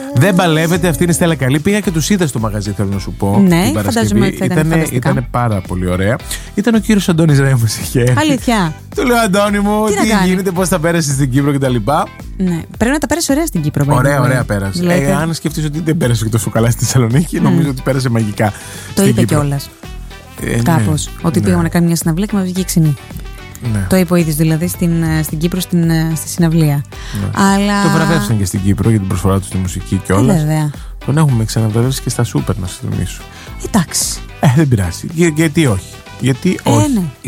Δεν παλεύετε, αυτή είναι η Στέλλα Καλή. Πήγα και τους είδα στο μαγαζί, θέλω να σου πω. Ναι, φαντάζομαι ότι ήταν πάρα πολύ ωραία. Ήταν ο κύριος Αντώνης Ρέμος. Αλήθεια. Του λέω, Αντώνη μου, τι γίνεται, πώς θα πέρασες στην Κύπρο κτλ. Ναι, πρέπει να τα πέρασε ωραία στην Κύπρο. Ωραία πέρασε. Αν σκεφτείς ότι δεν πέρασε και τόσο καλά στη Θεσσαλονίκη, νομίζω ότι πέρασε μαγικά. Το είπε κιόλας. Κάπως. Ότι πήγαμε να κάνουμε μια συναυλία και μας βγήκε ξινή. Ναι. Το είπε ο ίδιος δηλαδή στην Κύπρο στη συναυλία. Ναι. Αλλά... Το βραβεύσαν και στην Κύπρο για την προσφορά του στη μουσική κιόλας. Βέβαια. Τον έχουμε ξαναβραβεύσει και στα Σούπερ, να σου θυμίσω. Εντάξει. Δεν πειράζει. Γιατί όχι. Γιατί όχι. Ναι. Η